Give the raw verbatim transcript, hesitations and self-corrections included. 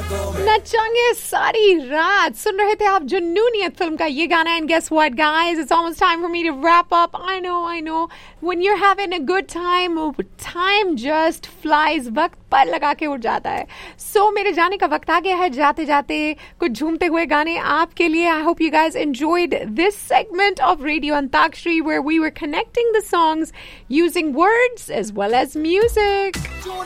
नचेंगे सारी रात। सुन रहे थे आप जुनूनियत फिल्म का ये गाना। And guess what guys, it's almost time for me to wrap up. I know I know when you are having a good time, time just flies, वक्त पर लगा के उड़ जाता है। सो so, मेरे जाने का वक्त आ गया है। जाते जाते कुछ झूमते हुए गाने आपके लिए। I hope you guys enjoyed this segment of radio antakshari where we were connecting the songs using words as well as music.